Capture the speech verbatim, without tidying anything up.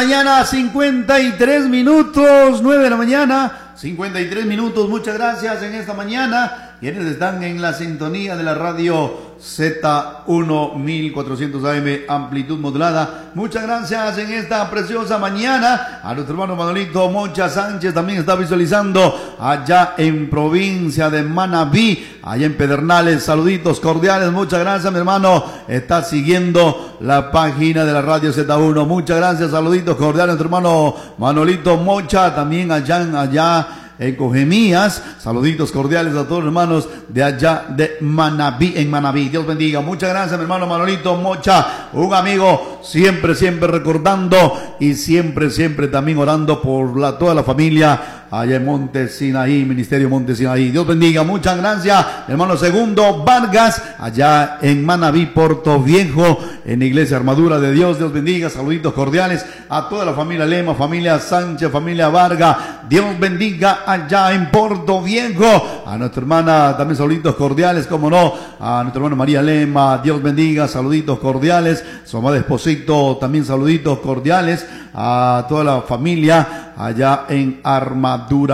mañana, cincuenta y tres minutos, nueve de la mañana, cincuenta y tres minutos. Muchas gracias en esta mañana. Quienes están en la sintonía de la radio Z uno mil cuatrocientos A M, amplitud modulada. Muchas gracias en esta preciosa mañana. A nuestro hermano Manolito Mocha Sánchez también está visualizando allá en provincia de Manabí, allá en Pedernales. Saluditos cordiales. Muchas gracias, mi hermano. Está siguiendo la página de la radio Z uno. Muchas gracias. Saluditos cordiales a nuestro hermano Manolito Mocha, también allá en allá en Cojemías. Saluditos cordiales a todos los hermanos de allá de Manabí, en Manabí. Dios bendiga. Muchas gracias, mi hermano Manolito Mocha, un amigo siempre, siempre recordando y siempre, siempre también orando por la, toda la familia allá en Monte Sinaí, Ministerio Monte Sinaí. Dios bendiga. Muchas gracias, mi hermano Segundo Vargas, allá en Manabí, Puerto Viejo, en la Iglesia Armadura de Dios. Dios bendiga. Saluditos cordiales a toda la familia Lema, familia Sánchez, familia Vargas. Dios bendiga allá en Puerto Viejo. A nuestra hermana también saluditos cordiales, como no, a nuestra hermana María Lema. Dios bendiga. Saluditos cordiales. Su amado esposito también saluditos cordiales a toda la familia allá en Armadura.